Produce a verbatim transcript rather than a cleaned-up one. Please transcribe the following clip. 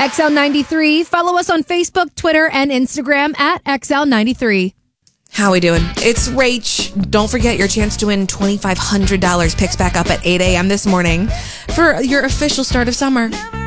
X L ninety-three. Follow us on Facebook, Twitter, and Instagram at X L ninety-three. How we doing? It's Rach. Don't forget your chance to win twenty-five hundred dollars picks back up at eight a.m. this morning for your official start of summer.